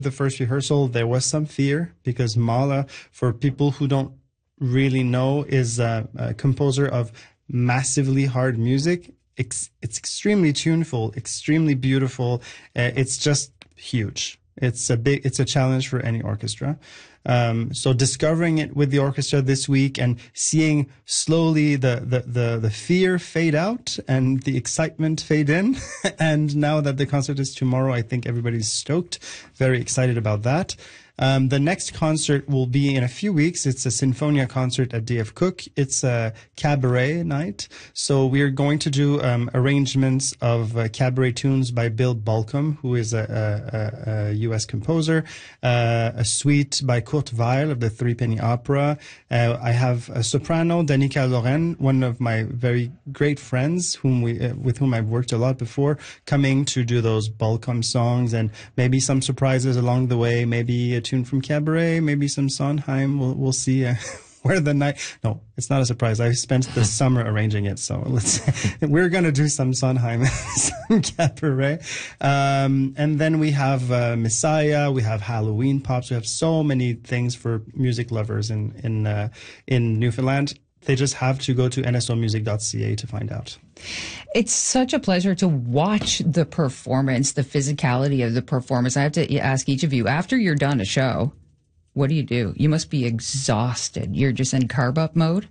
The first rehearsal, there was some fear because Mahler, for people who don't really know, is a composer of massively hard music. It's extremely tuneful, extremely beautiful. It's just huge. It's a challenge for any orchestra. So discovering it with the orchestra this week and seeing slowly the fear fade out and the excitement fade in. And now that the concert is tomorrow, I think everybody's stoked, very excited about that. The next concert will be in a few weeks. It's a Sinfonia concert at D.F. Cook. It's a cabaret night. So we're going to do arrangements of cabaret tunes by Bill Balcom, who is a U.S. composer, a suite by Kurt Weill of the Three Penny Opera. I have a soprano, Danica Loren, one of my very great friends with whom I've worked a lot before, coming to do those Balcom songs and maybe some surprises along the way, maybe a tune from Cabaret, maybe some Sondheim. We'll see where the night. No, it's not a surprise. I spent the summer arranging it, so we're gonna do some Sondheim, some Cabaret, and then we have Messiah. We have Halloween pops. We have so many things for music lovers in Newfoundland. They just have to go to nsomusic.ca to find out. It's such a pleasure to watch the performance, the physicality of the performance. I have to ask each of you, after you're done a show, what do? You must be exhausted. You're just in carb up mode?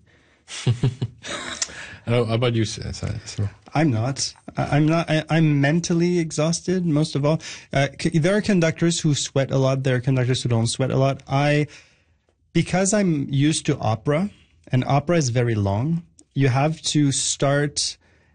How about you, Sam? I'm not. I'm mentally exhausted, most of all. There are conductors who sweat a lot. There are conductors who don't sweat a lot. Because I'm used to opera, and opera is very long, you have to start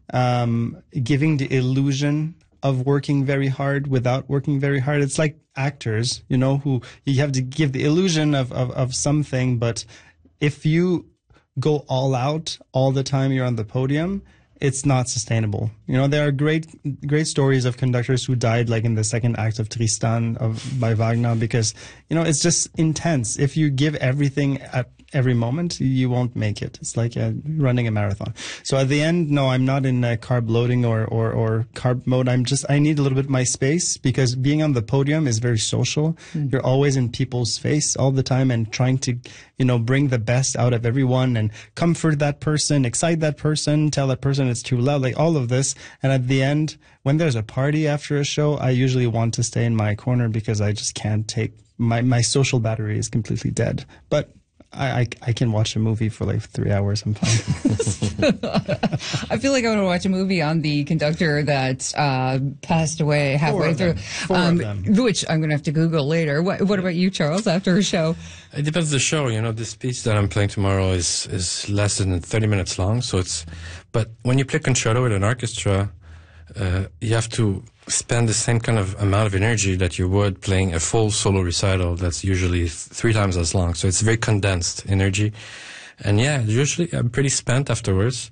giving the illusion of working very hard without working very hard. It's like actors, who you have to give the illusion of something, but if you go all out all the time you're on the podium, it's not sustainable. There are great stories of conductors who died, like in the second act of Tristan by Wagner, because, it's just intense. If you give everything at every moment, you won't make it. It's like running a marathon. So at the end, no, I'm not in carb loading or carb mode. I need a little bit of my space, because being on the podium is very social. You're always in people's face all the time and trying to, bring the best out of everyone and comfort that person, excite that person, tell that person it's too loud, like all of this. And at the end, when there's a party after a show, I usually want to stay in my corner because I just can't take my social battery is completely dead. But I can watch a movie for like 3 hours. I'm fine. I feel like I want to watch a movie on the conductor that passed away halfway through. Four of them. Which I'm going to have to Google later. What about you, Charles, after a show? It depends on the show. This piece that I'm playing tomorrow is less than 30 minutes long. But when you play concerto with an orchestra, you have to spend the same kind of amount of energy that you would playing a full solo recital that's usually 3 times as long. So it's very condensed energy. And yeah, usually I'm pretty spent afterwards.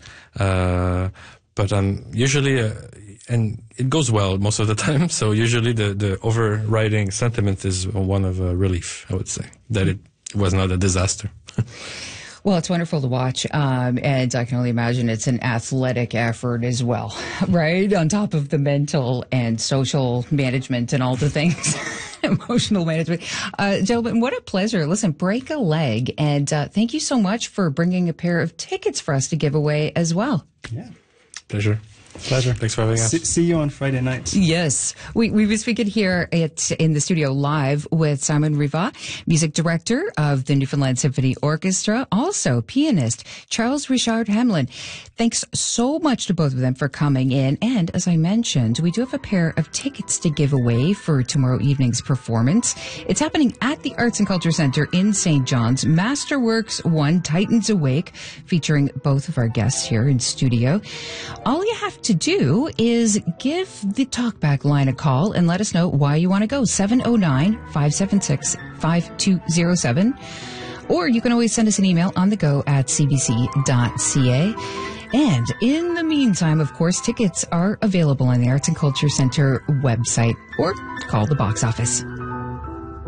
But I'm usually, and it goes well most of the time. So usually the overriding sentiment is one of relief, I would say, that it was not a disaster. Well, it's wonderful to watch, and I can only imagine it's an athletic effort as well, right? On top of the mental and social management and all the things, emotional management. Gentlemen, what a pleasure. Listen, break a leg, and thank you so much for bringing a pair of tickets for us to give away as well. Yeah. Pleasure. Thanks for having us. See you on Friday night. Yes. We've been speaking here in the studio live with Simon Riva, music director of the Newfoundland Symphony Orchestra, also pianist Charles Richard Hamelin. Thanks so much to both of them for coming in. And as I mentioned, we do have a pair of tickets to give away for tomorrow evening's performance. It's happening at the Arts and Culture Center in St. John's. Masterworks 1, Titans Awake, featuring both of our guests here in studio. All you have to do is give the talkback line a call and let us know why you want to go. 709-576-5207. Or you can always send us an email on the go at cbc.ca. And in the meantime, of course, tickets are available on the Arts and Culture Center website, or call the box office.